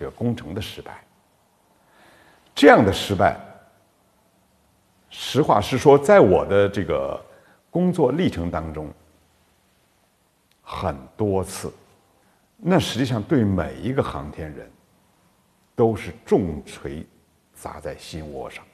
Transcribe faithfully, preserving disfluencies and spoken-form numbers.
个工程的失败。这样的失败，实话实说，在我的这个工作历程当中，很多次，那实际上对每一个航天人都是重锤砸在心窝上。